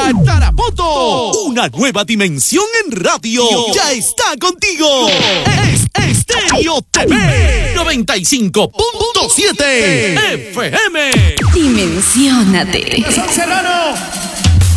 Tarapoto. Una nueva dimensión en radio. Ya está contigo. Es Estéreo TV 95.7 FM. Dimensiónate. Serrano.